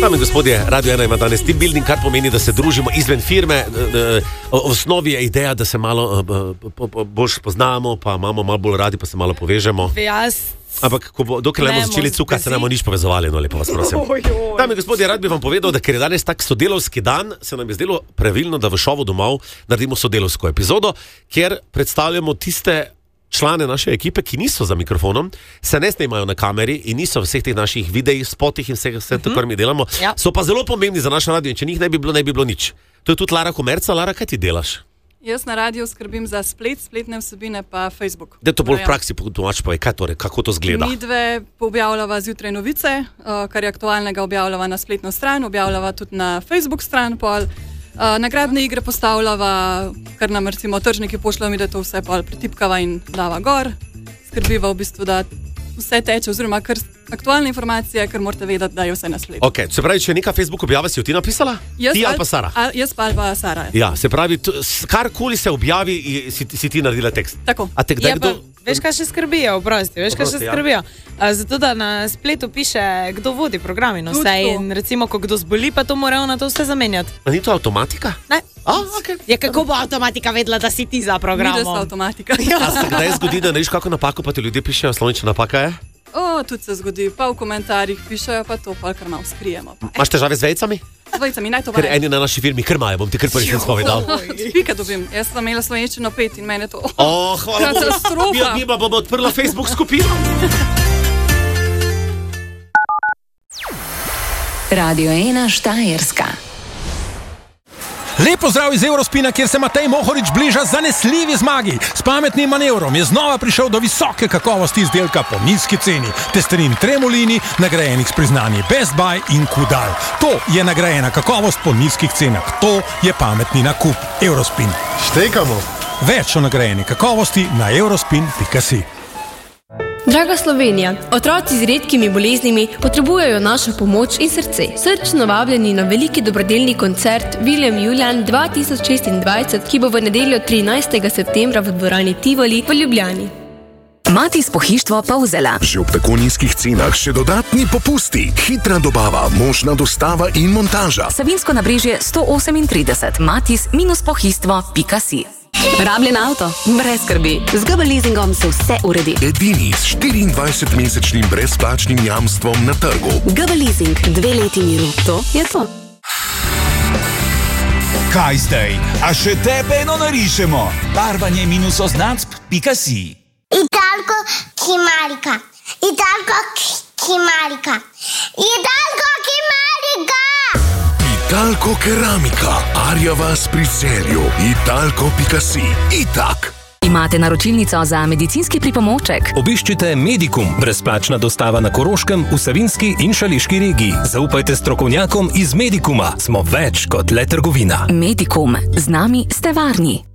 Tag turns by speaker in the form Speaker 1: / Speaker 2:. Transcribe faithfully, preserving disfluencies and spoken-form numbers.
Speaker 1: Dame in gospodje, Radio ena ima danes team building, kar pomeni, da se družimo izven firme. V osnovi je ideja, da se malo bolj spoznamo, pa imamo malo bolj radi, pa se malo povežemo.
Speaker 2: Jaz
Speaker 1: Ampak, ko bo, dokaj ne bomo začeli cukati, se ne bomo nič povezovali, no, lepo vas prosim. Dame in gospodje, rad bi vam povedal, da ker je danes tak sodelovski dan, se nam je zdelo pravilno, da v šovu domov naredimo sodelovsko epizodo, kjer predstavljamo tiste člane naše ekipe, ki niso za mikrofonom, se ne snemajo na kameri in niso v vseh teh naših videih, spotih in vse, vse to, kar mi delamo, ja. So pa zelo pomembni za naš radio in če njih ne bi bilo, ne bi bilo nič. To je tudi Lara Komerca. Lara, kaj ti delaš?
Speaker 3: Jaz na radiju skrbim za splet, spletne vsebine pa Facebook.
Speaker 1: Da to bolj v praksi potumač povej, kaj torej, kako to zgleda?
Speaker 3: Mi dve objavljava zjutraj novice, kar je aktualnega objavljava na spletno stran, objavljava tudi na Facebook stran pol. Nagradne igre postavljava, kar nam recimo tržniki pošljajo mi, da to vse pol pretipkava in dava gor. Skrbiva v bistvu, da vse teče, oziroma kar aktualne informacije, kar morate vedeti, da je vse na spletu.
Speaker 1: Ok, se pravi, če je neka Facebook objava, si jo ti napisala?
Speaker 3: Jaz
Speaker 1: ti ali pa Sara?
Speaker 3: A, jaz pa ali pa Sara.
Speaker 1: Ja, se pravi, karkoli se objavi, si, si ti naredila tekst.
Speaker 3: Tako.
Speaker 1: A te kdaj kdo...
Speaker 2: Veš, kaj še skrbijo, oprosti, veš, kaj še
Speaker 1: Oprosti, ja.
Speaker 2: skrbijo. A, zato, da na spletu piše, kdo vodi program in vse. In recimo, ko kdo zboli, pa to morajo na to vse zamenjati.
Speaker 1: A ni to avtomatika?
Speaker 2: Ne.
Speaker 1: A, okay.
Speaker 2: Je, kako bo avtomatika vedela, da si ti za programom?
Speaker 3: Ni, da so avtomatika.
Speaker 1: A se kdaj zgodi, da neš kako napako, pa ti ljudje pišejo, slovnična napaka je?
Speaker 3: O, tudi se zgodi, pa v komentarjih pišejo, pa to pa kar malo skrijemo.
Speaker 1: Imaš težave z vejcami?
Speaker 3: Z vejcami, naj to
Speaker 1: Ker
Speaker 3: vaje.
Speaker 1: eni na naši firmi krmajo, bom ti kar prvič povedal.
Speaker 3: Pika dobim, jaz sem imela slovenščino pet in mene to...
Speaker 1: O, hvala Bogu.
Speaker 3: Katastrofa.
Speaker 1: Mi pa bomo odprla Facebook skupino.
Speaker 4: Radio ena Štajerska.
Speaker 5: Lep pozdrav iz Eurospina, kjer se Matej Mohorič bliža zanesljivi zmagi. S pametnim manevrom je znova prišel do visoke kakovosti izdelka po nizki ceni. Testerin Tremolini, nagrajenih s priznanji Best Buy in Kudal. To je nagrajena kakovost po nizkih cenah. To je pametni nakup. Eurospin.
Speaker 6: Štekamo.
Speaker 5: Več o nagrajeni kakovosti na eurospin pika si.
Speaker 7: Draga Slovenija, otroci z redkimi boleznimi potrebujejo našo pomoč in srce. Srčno vabljeni na veliki dobrodelni koncert William Julian dva tisoč šestindvajset, ki bo v nedeljo trinajstega septembra v dvorani Tivoli v Ljubljani.
Speaker 4: Matis pohištvo Polzela.
Speaker 8: Že ob tako nizkih cenah še dodatni popusti, hitra dobava, možna dostava in montaža.
Speaker 4: Savinjsko nabrežje sto osemintrideset. Matis minus pohištvo pika si. Rabljen avto, brez skrbi. Z G B leasingom se vse uredi.
Speaker 8: Edini s štiriindvajsetmesečnim brezplačnim jamstvom na trgu.
Speaker 4: G B leasing, dve leti miru. To je to.
Speaker 9: Kaj zdaj? A še tebe eno narišemo? Barvanje minus oznacb pika si.
Speaker 10: Italko Kimarika. Italko Kimarika. Italko Kimarika.
Speaker 8: Italko keramika. Arjava s pricelju. Italko pika si. Itak.
Speaker 4: Imate naročilnico za medicinski pripomoček?
Speaker 11: Obiščite Medikum, brezplačna dostava na Koroškem, v Savinjski in Šaleški regiji. Zaupajte strokovnjakom iz Medikuma. Smo več kot le trgovina.
Speaker 4: Medikum. Z nami ste varni.